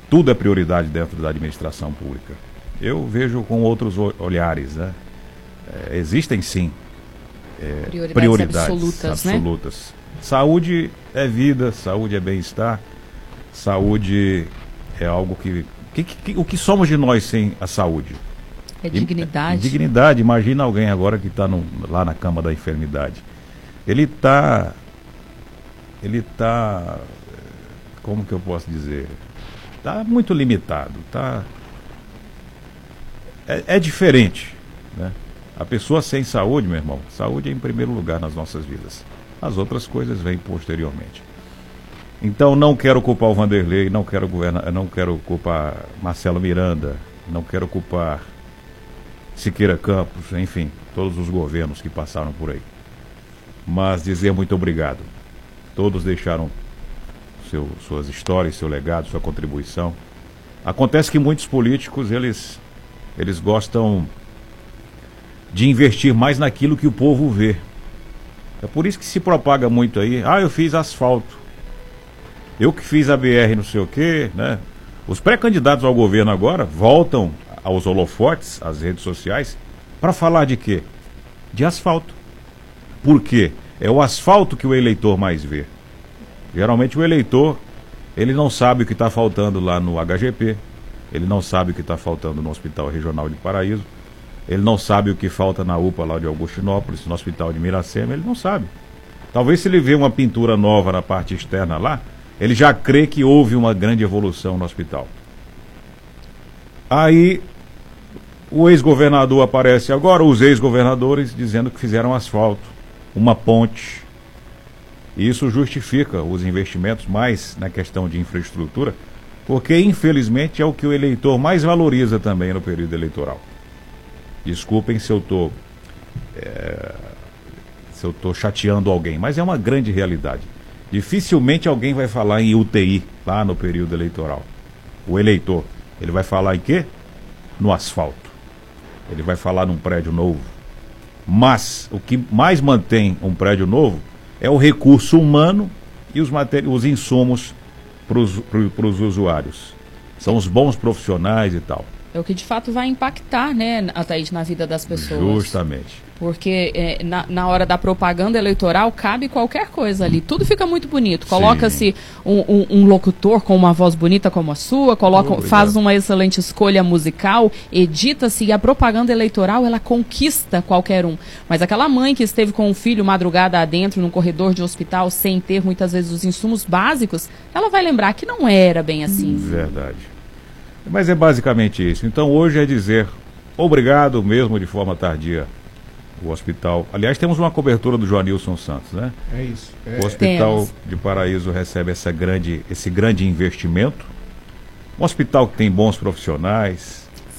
tudo é prioridade dentro da administração pública. Eu vejo com outros olhares, né? Existem sim prioridades absolutas. Né? Saúde é vida, saúde é bem-estar, saúde é algo o que somos de nós sem a saúde? É dignidade. Dignidade. Imagina alguém agora que está lá na cama da enfermidade. Ele está, como que eu posso dizer? Está muito limitado. É diferente, né? A pessoa sem saúde, meu irmão, saúde é em primeiro lugar nas nossas vidas. As outras coisas vêm posteriormente. Então não quero culpar o Vanderlei, não quero culpar Marcelo Miranda, não quero culpar Siqueira Campos, enfim, todos os governos que passaram por aí. Mas dizer muito obrigado. Todos deixaram suas histórias, seu legado, sua contribuição. Acontece que muitos políticos, eles gostam de investir mais naquilo que o povo vê. É por isso que se propaga muito aí, eu fiz asfalto, eu que fiz a BR não sei o quê, né? Os pré-candidatos ao governo agora voltam aos holofotes, às redes sociais, para falar de quê? De asfalto. Por quê? É o asfalto que o eleitor mais vê. Geralmente o eleitor, ele não sabe o que está faltando lá no HGP, ele não sabe o que está faltando no Hospital Regional de Paraíso, ele não sabe o que falta na UPA lá de Augustinópolis, no Hospital de Miracema, ele não sabe. Talvez se ele vê uma pintura nova na parte externa lá, ele já crê que houve uma grande evolução no hospital. Aí o ex-governador aparece agora, os ex-governadores dizendo que fizeram asfalto, uma ponte. E isso justifica os investimentos mais na questão de infraestrutura, porque infelizmente é o que o eleitor mais valoriza também no período eleitoral. Desculpem se eu estou chateando alguém, mas é uma grande realidade. Dificilmente alguém vai falar em UTI lá no período eleitoral. O eleitor, ele vai falar em quê? No asfalto. Ele vai falar num prédio novo. Mas o que mais mantém um prédio novo é o recurso humano e os insumos para os usuários. São os bons profissionais e tal. É o que de fato vai impactar, né, Ataíde, na vida das pessoas. Justamente. Porque na hora da propaganda eleitoral cabe qualquer coisa ali. Tudo fica muito bonito. Coloca-se um locutor com uma voz bonita como a sua, faz uma excelente escolha musical, edita-se e a propaganda eleitoral ela conquista qualquer um. Mas aquela mãe que esteve com o filho madrugada adentro num corredor de hospital sem ter muitas vezes os insumos básicos, ela vai lembrar que não era bem assim. Verdade. Mas é basicamente isso. Então hoje é dizer obrigado mesmo de forma tardia o hospital. Aliás, temos uma cobertura do Joanilson Santos, né? É isso. O Hospital de Paraíso recebe esse grande investimento. Um hospital que tem bons profissionais,